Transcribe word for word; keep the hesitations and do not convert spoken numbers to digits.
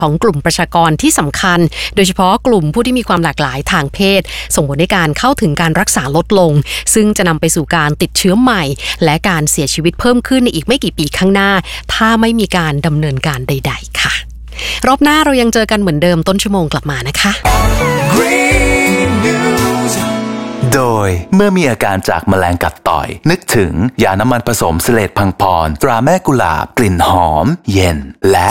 ของกลุ่มประชากรที่สำคัญโดยเฉพาะกลุ่มผู้ที่มีความหลากหลายทางเพศส่งผลให้การเข้าถึงการรักษาลดลงซึ่งจะนำไปสู่การติดเชื้อใหม่และการเสียชีวิตเพิ่มขึ้นในอีกไม่กี่ปีข้างหน้าถ้าไม่มีการดำเนินการใดๆค่ะรอบหน้าเรายังเจอกันเหมือนเดิมต้นชั่วโมงกลับมานะคะ Green News โดยเมื่อมีอาการจากแมลงกัดต่อยนึกถึงยาน้ำมันผสมเสลดพังพรตราแม่กุหลาบกลิ่นหอมเย็นและ